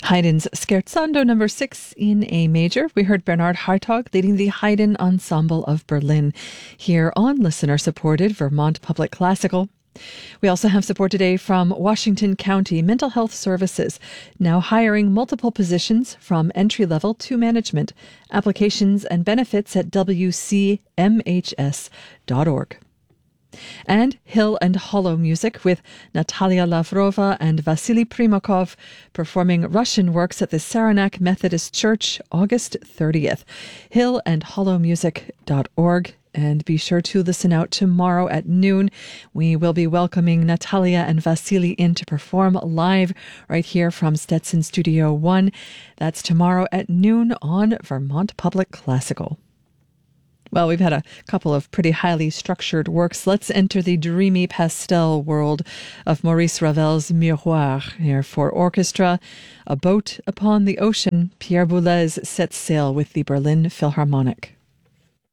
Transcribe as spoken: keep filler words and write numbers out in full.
Haydn's Scherzando number six in A major. We heard Bernhard Hartog leading the Haydn Ensemble of Berlin here on listener-supported Vermont Public Classical. We also have support today from Washington County Mental Health Services, now hiring multiple positions from entry-level to management. Applications and benefits at w c m h s dot org. And Hill and Hollow music with Natalia Lavrova and Vasily Primakov performing Russian works at the Saranac Methodist Church, August thirtieth. hill and hollow music dot org. And be sure to listen out tomorrow at noon. We will be welcoming Natalia and Vasily in to perform live right here from Stetson Studio one. That's tomorrow at noon on Vermont Public Classical. Well, we've had a couple of pretty highly structured works. Let's enter the dreamy pastel world of Maurice Ravel's Miroir. Here for orchestra, A Boat Upon the Ocean, Pierre Boulez sets sail with the Berlin Philharmonic.